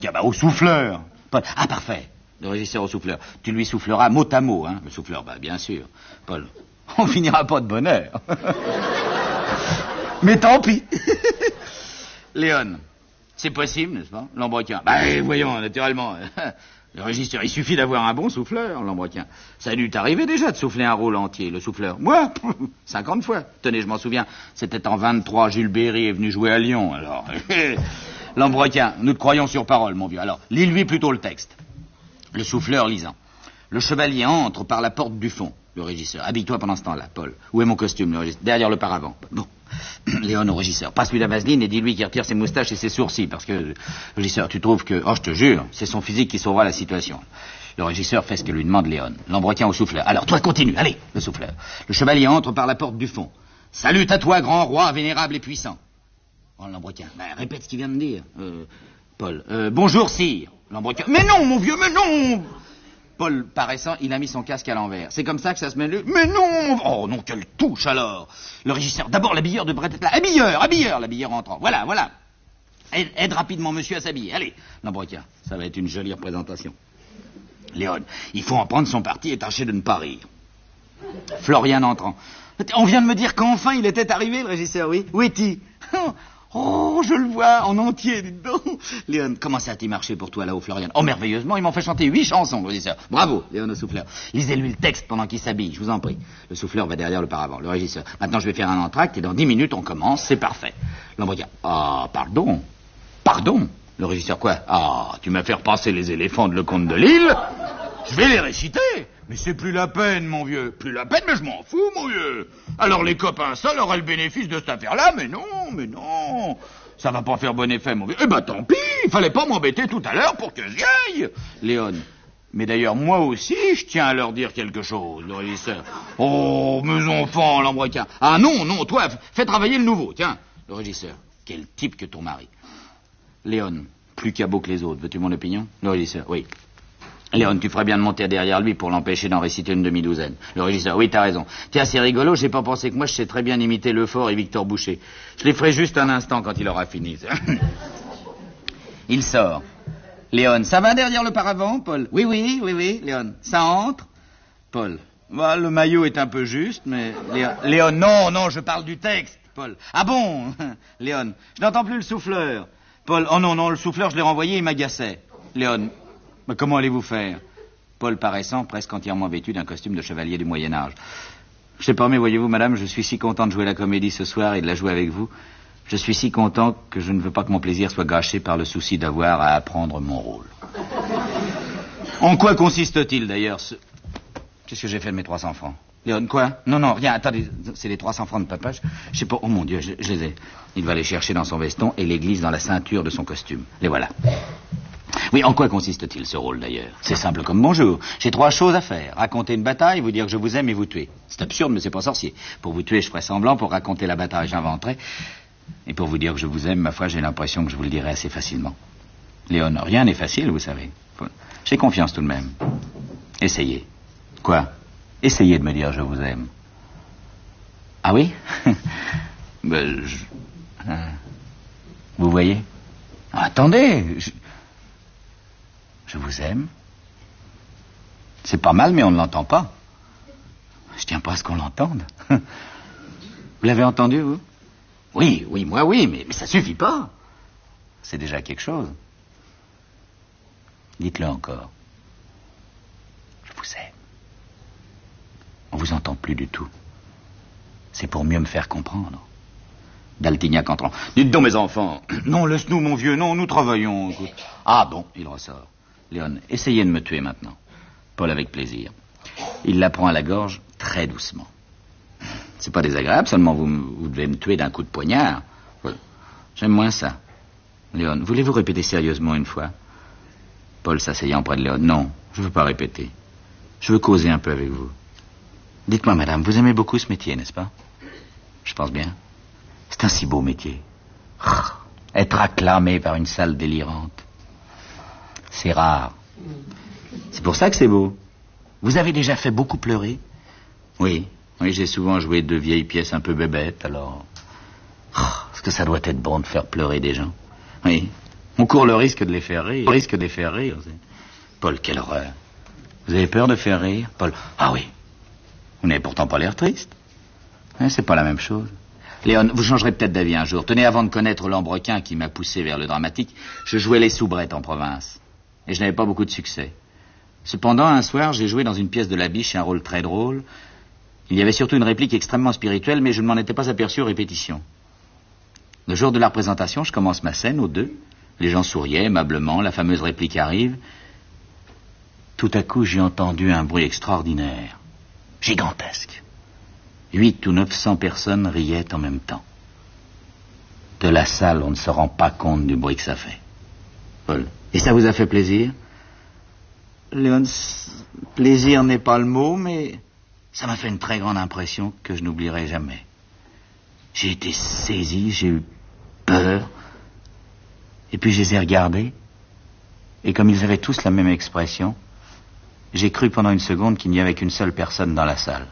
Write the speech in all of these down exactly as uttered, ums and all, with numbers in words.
Ah bah, au souffleur. Paul. Ah, parfait. Le régisseur au souffleur. Tu lui souffleras mot à mot, hein. Le souffleur, bah, bien sûr. Paul. On finira pas de bonheur. Mais tant pis. Léon. C'est possible, n'est-ce pas? Lambrequin. Bah, voyons, naturellement. Le régisseur, il suffit d'avoir un bon souffleur, Lambrequin. Ça a dû t'arriver déjà de souffler un rôle entier, le souffleur. Moi, cinquante fois. Tenez, je m'en souviens. C'était en vingt-trois, Jules Berry est venu jouer à Lyon, alors. Lambrequin, nous te croyons sur parole, mon vieux. Alors, lis-lui plutôt le texte. Le souffleur lisant. Le chevalier entre par la porte du fond, le régisseur. Habille-toi pendant ce temps-là, Paul. Où est mon costume, le régisseur? Derrière le paravent. Bon. Léon au régisseur. Passe-lui la vaseline et dis-lui qu'il retire ses moustaches et ses sourcils, parce que, le régisseur, tu trouves que... Oh, je te jure, c'est son physique qui sauvera la situation. Le régisseur fait ce que lui demande Léon. Lambrequin au souffleur. Alors, toi, continue. Allez, le souffleur. Le chevalier entre par la porte du fond. Salut à toi, grand roi, vénérable et puissant. Oh, Lambrequin. Ben, répète ce qu'il vient de dire. Euh, Paul. Euh, bonjour, sire. Lambrequin. Mais non, mon vieux, mais non. Paul, paraissant, il a mis son casque à l'envers. C'est comme ça que ça se met le... Mais non. Oh, non, quelle touche, alors. Le régisseur. D'abord, l'habilleur devrait être là. Habilleur, habilleur, l'habilleur entrant. Voilà, voilà. Aide, aide rapidement monsieur à s'habiller. Allez, Lambrequin. Ça va être une jolie représentation. Léon. Il faut en prendre son parti et tâcher de ne pas rire. Florian entrant. On vient de me dire qu'enfin il était arrivé, le régisseur, oui. Où est-il? Oh, je le vois, en entier, dites donc. Léon, comment ça a-t-il marché pour toi, là-haut, Florian? Oh, merveilleusement, ils m'ont fait chanter huit chansons, le régisseur. Bravo, Léon au souffleur. Lisez-lui le texte pendant qu'il s'habille, je vous en prie. Le souffleur va derrière le paravent, le régisseur. Maintenant, je vais faire un entracte et dans dix minutes, on commence, c'est parfait. Lambrequin. Ah, pardon. Pardon. Le régisseur, quoi? Ah, tu m'as fait repasser les éléphants de Le Comte de Lille. Je vais les réciter. Mais c'est plus la peine, mon vieux. Plus la peine, mais je m'en fous, mon vieux. Alors les copains seuls auraient le bénéfice de cette affaire-là, mais non, mais non. Ça va pas faire bon effet, mon vieux. Eh ben tant pis, il fallait pas m'embêter tout à l'heure pour que j'y aille. Léon. Mais d'ailleurs, moi aussi, je tiens à leur dire quelque chose, le régisseur. Oh, mes enfants, Lambrequin. Ah non, non, toi, fais travailler le nouveau, tiens. Le régisseur. Quel type que ton mari. Léon. Plus cabot que les autres, veux-tu mon opinion? Le régisseur. Oui. Léon, tu ferais bien de monter derrière lui pour l'empêcher d'en réciter une demi-douzaine. Le régisseur, oui, t'as raison. Tiens, c'est rigolo, j'ai pas pensé que moi je sais très bien imiter Lefort et Victor Boucher. Je les ferai juste un instant quand il aura fini. Il sort. Léon, ça va derrière le paravent, Paul? Oui, oui, oui, oui, Léon. Ça entre? Paul. Bah, le maillot est un peu juste, mais... Léon, Léon, non, non, je parle du texte, Paul. Ah bon? Léon, je n'entends plus le souffleur. Paul, oh non, non, le souffleur, je l'ai renvoyé, il m'agaçait. Léon, mais comment allez-vous faire? Paul paraissant presque entièrement vêtu d'un costume de chevalier du Moyen-Âge. Je sais pas, mais voyez-vous, madame, je suis si content de jouer la comédie ce soir et de la jouer avec vous. Je suis si content que je ne veux pas que mon plaisir soit gâché par le souci d'avoir à apprendre mon rôle. En quoi consiste-t-il, d'ailleurs, ce... Qu'est-ce que j'ai fait de mes trois cents francs? Léon, quoi? Non, non, rien, attendez, c'est les trois cents francs de papa, je, je sais pas, oh mon Dieu, je, je les ai. Il va les chercher dans son veston et les glisse dans la ceinture de son costume. Les voilà. Oui, en quoi consiste-t-il ce rôle d'ailleurs? C'est simple comme bonjour. J'ai trois choses à faire. Raconter une bataille, vous dire que je vous aime et vous tuer. C'est absurde, mais c'est pas sorcier. Pour vous tuer, je ferai semblant. Pour raconter la bataille, j'inventerai. Et pour vous dire que je vous aime, ma foi, j'ai l'impression que je vous le dirai assez facilement. Léon, rien n'est facile, vous savez. J'ai confiance tout de même. Essayez. Quoi? Essayez de me dire je vous aime. Ah oui? ben, je... Vous voyez? Ah, attendez, je... je vous aime. C'est pas mal, mais on ne l'entend pas. Je tiens pas à ce qu'on l'entende. Vous l'avez entendu, vous? Oui, oui, moi oui, mais, mais ça suffit pas. C'est déjà quelque chose. Dites-le encore. Je vous aime. On vous entend plus du tout. C'est pour mieux me faire comprendre. D'Altignac entrant. Dites donc, mes enfants. Non, laisse-nous, mon vieux, non, nous travaillons. Écoute. Ah bon, il ressort. Léon, essayez de me tuer maintenant. Paul avec plaisir. Il la prend à la gorge très doucement. C'est pas désagréable, seulement vous, vous devez me tuer d'un coup de poignard. J'aime moins ça. Léon, voulez-vous répéter sérieusement une fois? Paul s'asseyant près de Léon. Non, je veux pas répéter. Je veux causer un peu avec vous. Dites-moi, madame, vous aimez beaucoup ce métier, n'est-ce pas? Je pense bien. C'est un si beau métier. Être acclamé par une salle délirante. C'est rare. C'est pour ça que c'est beau. Vous avez déjà fait beaucoup pleurer? Oui. Oui, j'ai souvent joué de vieilles pièces un peu bébêtes, alors... Est-ce que ça doit être bon de faire pleurer des gens? Oui. On court le risque de les faire rire. Le risque de les faire rire. Paul, quelle horreur. Vous avez peur de faire rire, Paul? Ah oui. Vous n'avez pourtant pas l'air triste. Hein, c'est pas la même chose. Léon, vous changerez peut-être d'avis un jour. Tenez, avant de connaître Lambrequin qui m'a poussé vers le dramatique, je jouais les soubrettes en province. Et je n'avais pas beaucoup de succès. Cependant, un soir, j'ai joué dans une pièce de La Biche un rôle très drôle. Il y avait surtout une réplique extrêmement spirituelle, mais je ne m'en étais pas aperçu aux répétitions. Le jour de la représentation, je commence ma scène, aux deux. Les gens souriaient aimablement, la fameuse réplique arrive. Tout à coup, j'ai entendu un bruit extraordinaire, gigantesque. Huit ou neuf cents personnes riaient en même temps. De la salle, on ne se rend pas compte du bruit que ça fait. Paul. Et ça vous a fait plaisir? Léon, plaisir n'est pas le mot, mais ça m'a fait une très grande impression que je n'oublierai jamais. J'ai été saisi, j'ai eu peur, et puis je les ai regardés, et comme ils avaient tous la même expression, j'ai cru pendant une seconde qu'il n'y avait qu'une seule personne dans la salle.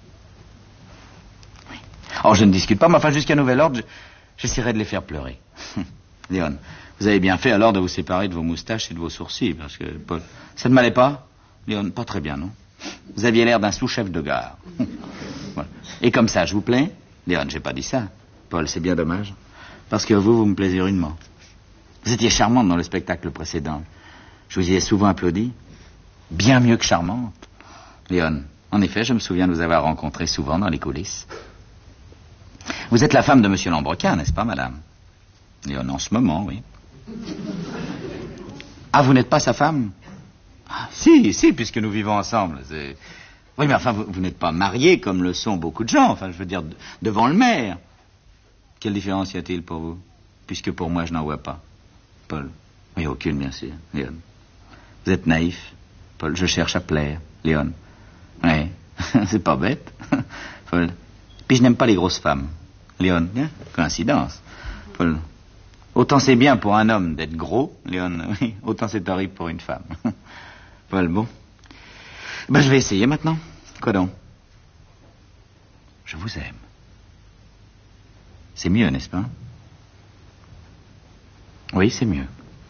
Oui. Oh, je ne discute pas, mais enfin, jusqu'à nouvel ordre, je, j'essaierai de les faire pleurer. Léon, vous avez bien fait alors de vous séparer de vos moustaches et de vos sourcils, parce que, Paul, ça ne m'allait pas? Léon, pas très bien, non? Vous aviez l'air d'un sous-chef de gare. Voilà. Et comme ça, je vous plais? Léon, j'ai pas dit ça. Paul, c'est bien dommage, parce que vous, vous me plaisez rudement. Vous étiez charmante dans le spectacle précédent. Je vous y ai souvent applaudi. Bien mieux que charmante. Léon, en effet, je me souviens de vous avoir rencontré souvent dans les coulisses. Vous êtes la femme de Monsieur Lambrequin, n'est-ce pas, madame? Léon, en ce moment, oui. Ah, vous n'êtes pas sa femme? Ah, si, si, puisque nous vivons ensemble. C'est... Oui, mais enfin, vous, vous n'êtes pas marié comme le sont beaucoup de gens, enfin, je veux dire, de, devant le maire. Quelle différence y a-t-il pour vous? Puisque pour moi, je n'en vois pas. Paul. Oui, aucune, bien sûr. Léon. Vous êtes naïf. Paul, je cherche à plaire. Léon. Oui, c'est pas bête. Paul. Puis je n'aime pas les grosses femmes. Léon. Hein? Coïncidence. Paul. Autant c'est bien pour un homme d'être gros, Léon, oui, autant c'est horrible pour une femme. Paul, bon. Ben, je vais essayer maintenant. Quoi donc? Je vous aime. C'est mieux, n'est-ce pas? Oui, c'est mieux.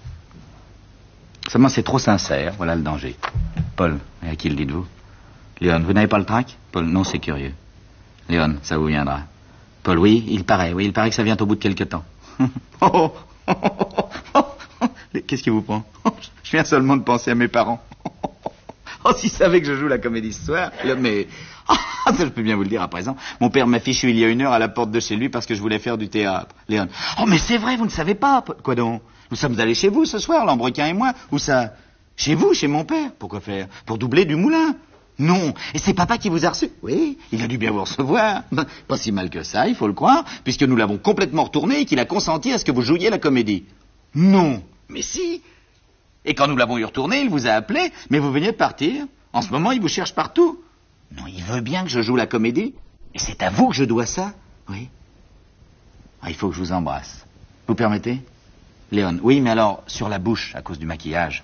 Seulement, c'est trop sincère, voilà le danger. Paul, et à qui le dites-vous? Léon, vous n'avez pas le trac? Paul, non, c'est curieux. Léon, ça vous viendra. Paul, oui, il paraît, oui, il paraît que ça vient au bout de quelque temps. Oh, oh, oh, oh, oh. Qu'est-ce qui vous prend? Je viens seulement de penser à mes parents. Oh, s'ils savaient que je joue la comédie ce soir, là, mais... Oh, ça, je peux bien vous le dire à présent. Mon père m'a fichu il y a une heure à la porte de chez lui parce que je voulais faire du théâtre. Léon. Oh, mais c'est vrai, vous ne savez pas. Quoi donc? Nous sommes allés chez vous ce soir, Lambrequin et moi. Où ça? Chez vous, chez mon père. Pourquoi faire? Pour doubler du moulin. Non. Et c'est papa qui vous a reçu? Oui, il a dû bien vous recevoir. Pas si mal que ça, il faut le croire, puisque nous l'avons complètement retourné et qu'il a consenti à ce que vous jouiez la comédie. Non. Mais si. Et quand nous l'avons eu retourné, il vous a appelé, mais vous veniez de partir. En ce moment, il vous cherche partout. Non, il veut bien que je joue la comédie. Et c'est à vous que je dois ça. Oui. Ah, il faut que je vous embrasse. Vous permettez? Léon. Oui, mais alors, sur la bouche, à cause du maquillage.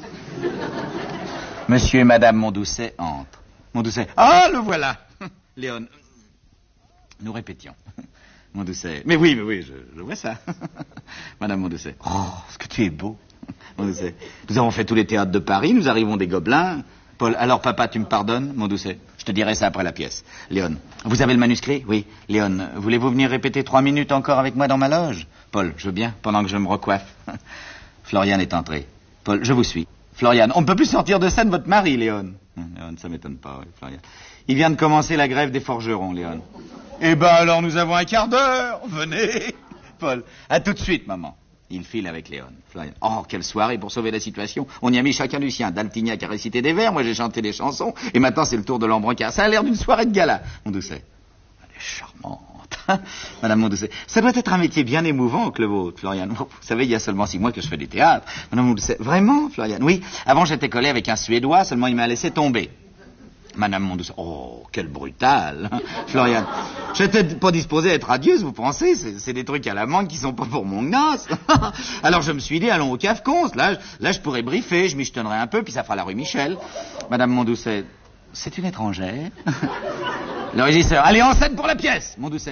Monsieur et Madame Mondoucet entrent. Mondoucet. Ah, le voilà. Léon. Nous répétions. Mondoucet. Mais oui, mais oui, je, je vois ça. Madame Mondoucet. Oh, ce que tu es beau. Mondoucet. Nous avons fait tous les théâtres de Paris, nous arrivons des Gobelins. Paul, alors papa, tu me pardonnes? Mondoucet. Je te dirai ça après la pièce. Léon. Vous avez le manuscrit? Oui. Léon. Voulez-vous venir répéter trois minutes encore avec moi dans ma loge? Paul. Je veux bien, pendant que je me recoiffe. Florian est entré. Paul. Je vous suis. Florian. On ne peut plus sortir de scène votre mari, Léon. Léon, ça m'étonne pas, oui, Florian. Il vient de commencer la grève des forgerons, Léon. Eh ben alors nous avons un quart d'heure. Venez. Paul. À tout de suite, maman. Il file avec Léon. Florian. Oh, quelle soirée pour sauver la situation. On y a mis chacun du sien. Daltignac a récité des vers, moi j'ai chanté des chansons, et maintenant c'est le tour de Lambrequin. Ça a l'air d'une soirée de gala. Mondoucet. Elle est charmante. Madame Mondoucet. Ça doit être un métier bien émouvant que le vôtre, Florian. Vous savez, il y a seulement six mois que je fais du théâtre. Madame Mondoucet. Vraiment, Florian? Oui. Avant j'étais collé avec un Suédois, seulement il m'a laissé tomber. Madame Mondoucet. Oh, quel brutal. Florian. J'étais pas disposé à être radieuse, vous pensez? C'est, c'est des trucs à la mangue qui sont pas pour mon gnas. Alors je me suis dit, allons au cave-conce. Là, là, je pourrais briefer, je michetonnerai un peu, puis ça fera la rue Michel. Madame Mondoucet. C'est une étrangère. Le régisseur. Allez, en scène pour la pièce, Mondoucet.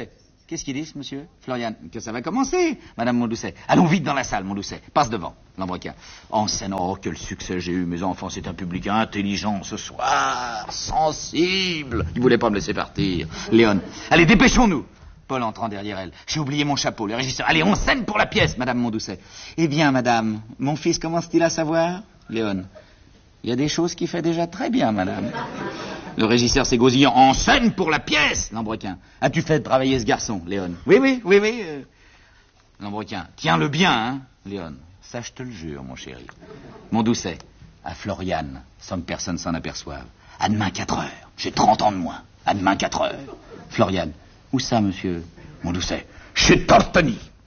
Qu'est-ce qu'ils disent, monsieur? Florian, que ça va commencer, Madame Mondoucet. Allons vite dans la salle, Mondoucet. Passe devant, Lambrequin. En scène, oh, quel succès j'ai eu, mes enfants. C'est un public intelligent ce soir, sensible. Ils voulaient pas me laisser partir. Léon, allez, dépêchons-nous. Paul entrant derrière elle. J'ai oublié mon chapeau, le régisseur. Allez, on scène pour la pièce, Madame Mondoucet. Eh bien, madame, mon fils commence-t-il à savoir? Léon, il y a des choses qu'il fait déjà très bien, madame. Le régisseur s'égosillant. En scène pour la pièce, Lambrequin. As-tu fait travailler ce garçon, Léon? Oui, oui, oui, oui. Euh... Lambrequin. Tiens-le bien, hein, Léon. Ça, je te le jure, mon chéri. Mondoucet. À Floriane, sans que personne s'en aperçoive. À demain, quatre heures. J'ai trente ans de moins. À demain, quatre heures. Floriane. Où ça, monsieur? Mondoucet. Chez Tortoni.